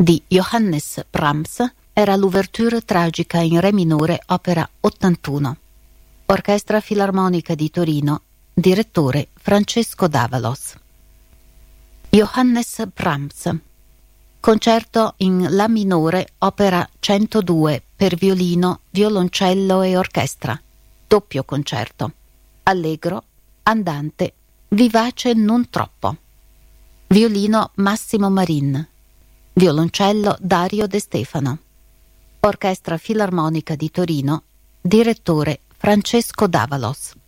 di Johannes Brahms era l'ouverture tragica in re minore, opera 81. Orchestra Filarmonica di Torino, direttore Francesco D'Avalos. Johannes Brahms. Concerto in La minore, opera 102 per violino, violoncello e orchestra. Doppio concerto. Allegro, andante, vivace non troppo. Violino Massimo Marin. Violoncello Dario De Stefano. Orchestra Filarmonica di Torino, direttore Francesco D'Avalos.